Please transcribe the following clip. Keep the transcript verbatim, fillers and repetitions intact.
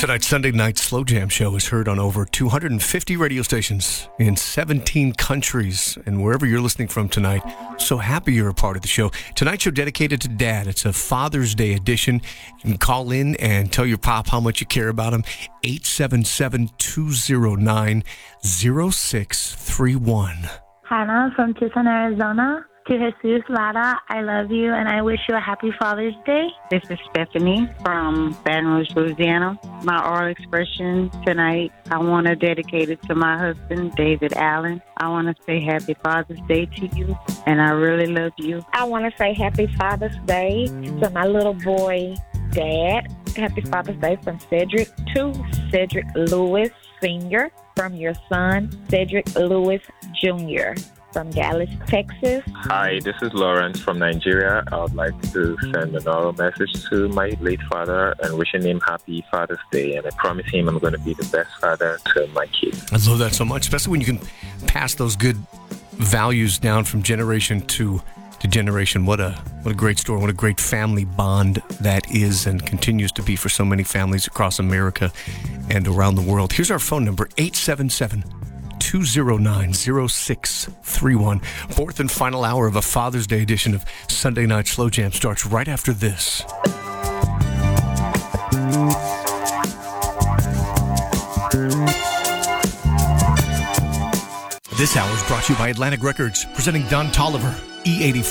Tonight's Sunday Night Slow Jam show is heard on over two hundred fifty radio stations in seventeen countries. And wherever you're listening from tonight, so happy you're a part of the show. Tonight's show dedicated to Dad. It's a Father's Day edition. You can call in and tell your pop how much you care about him. eight seven seven, two zero nine, zero six three one. Hannah from Tucson, Arizona. To Jesus, Lara, I love you, and I wish you a happy Father's Day. This is Stephanie from Baton Rouge, Louisiana. My oral expression tonight, I want to dedicate it to my husband, David Allen. I want to say happy Father's Day to you, and I really love you. I want to say happy Father's Day to my little boy, Dad. Happy Father's Day from Cedric to Cedric Lewis Senior From your son, Cedric Lewis Junior From Dallas, Texas. Hi, this is Lawrence from Nigeria. I would like to send an oral message to my late father and wishing him happy Father's Day. And I promise him I'm going to be the best father to my kids. I love that so much, especially when you can pass those good values down from generation to to generation. What a what a great story. What a great family bond that is and continues to be for so many families across America and around the world. Here's our phone number, eight seven seven, two zero nine, zero six three one. Fourth and final hour of a Father's Day edition of Sunday Night Slow Jam starts right after this. This hour is brought to you by Atlantic Records, presenting Don Tolliver, E eighty-four.